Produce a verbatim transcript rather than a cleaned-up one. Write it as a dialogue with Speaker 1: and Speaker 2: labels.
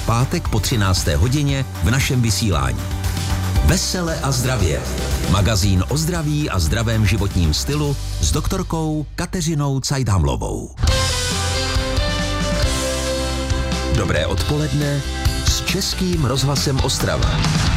Speaker 1: pátek po třinácté hodině v našem vysílání. Vesele a zdravě. Magazín o zdraví a zdravém životním stylu s doktorkou Kateřinou Cajdhamlovou. Dobré odpoledne s Českým rozhlasem Ostrava.